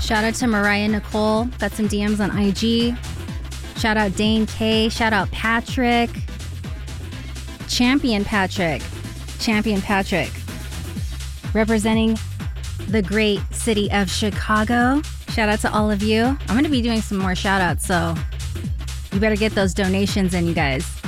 Shout out to Mariah Nicole. Got some DMs on IG. Shout out Dane K. Shout out Patrick. Champion Patrick. Representing the great city of Chicago. Shout out to all of you. I'm going to be doing some more shout outs, so you better get those donations in, you guys.